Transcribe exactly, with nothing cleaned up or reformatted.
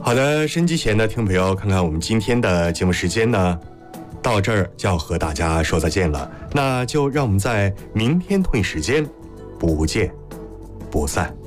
好的，收音机前的听众朋友，看看我们今天的节目时间呢，到这儿就要和大家说再见了。那就让我们在明天同一时间不见不散。